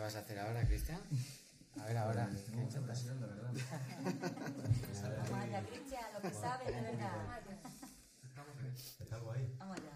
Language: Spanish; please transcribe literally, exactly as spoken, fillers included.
vas a hacer ahora, Cristian? A ver, ahora. Tengo mucha presión, de verdad. Vamos allá, Cristian, lo que sabes, de verdad. Está guay. Vamos allá.